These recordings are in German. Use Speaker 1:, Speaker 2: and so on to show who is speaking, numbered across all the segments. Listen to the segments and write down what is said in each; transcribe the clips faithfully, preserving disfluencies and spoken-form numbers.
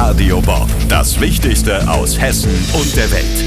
Speaker 1: Radio Bob, das Wichtigste aus Hessen und der Welt.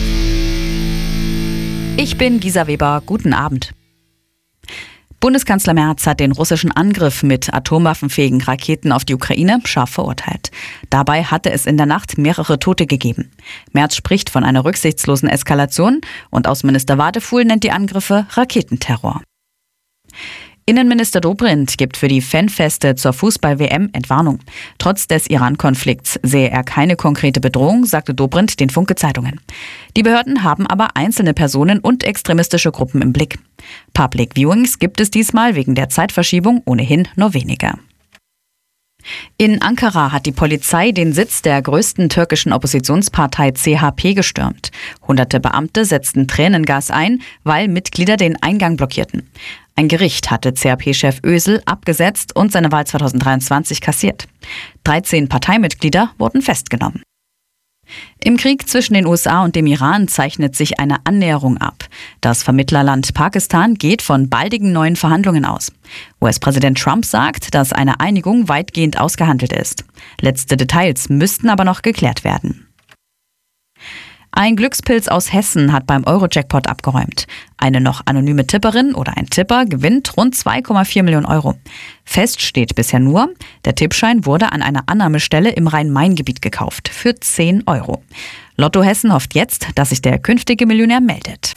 Speaker 2: Ich bin Gisa Weber, guten Abend. Bundeskanzler Merz hat den russischen Angriff mit atomwaffenfähigen Raketen auf die Ukraine scharf verurteilt. Dabei hatte es in der Nacht mehrere Tote gegeben. Merz spricht von einer rücksichtslosen Eskalation und Außenminister Wadefuhl nennt die Angriffe Raketenterror. Innenminister Dobrindt gibt für die Fanfeste zur Fußball-W M Entwarnung. Trotz des Iran-Konflikts sehe er keine konkrete Bedrohung, sagte Dobrindt den Funke-Zeitungen. Die Behörden haben aber einzelne Personen und extremistische Gruppen im Blick. Public Viewings gibt es diesmal wegen der Zeitverschiebung ohnehin nur weniger. In Ankara hat die Polizei den Sitz der größten türkischen Oppositionspartei C H P gestürmt. Hunderte Beamte setzten Tränengas ein, weil Mitglieder den Eingang blockierten. Ein Gericht hatte C H P-Chef Özal abgesetzt und seine Wahl zweitausenddreiundzwanzig kassiert. dreizehn Parteimitglieder wurden festgenommen. Im Krieg zwischen den U S A und dem Iran zeichnet sich eine Annäherung ab. Das Vermittlerland Pakistan geht von baldigen neuen Verhandlungen aus. U S-Präsident Trump sagt, dass eine Einigung weitgehend ausgehandelt ist. Letzte Details müssten aber noch geklärt werden. Ein Glückspilz aus Hessen hat beim Euro-Jackpot abgeräumt. Eine noch anonyme Tipperin oder ein Tipper gewinnt rund zwei Komma vier Millionen Euro. Fest steht bisher nur, der Tippschein wurde an einer Annahmestelle im Rhein-Main-Gebiet gekauft für zehn Euro. Lotto Hessen hofft jetzt, dass sich der künftige Millionär meldet.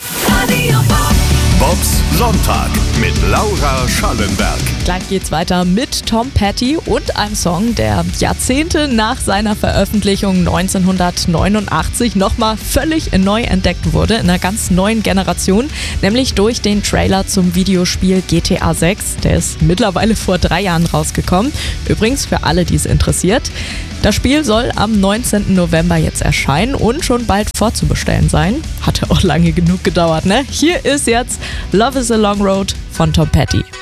Speaker 1: Bobs Sonntag mit Laura Schallenberg.
Speaker 3: Gleich geht's weiter mit Tom Petty und einem Song, der Jahrzehnte nach seiner Veröffentlichung neunzehnhundertneunundachtzig nochmal völlig neu entdeckt wurde, in einer ganz neuen Generation, nämlich durch den Trailer zum Videospiel G T A sechs. Der ist mittlerweile vor drei Jahren rausgekommen. Übrigens für alle, die es interessiert. Das Spiel soll am neunzehnten November jetzt erscheinen und schon bald vorzubestellen sein. Hatte auch lange genug gedauert, ne? Hier ist jetzt Love is a Long Road von Tom Petty.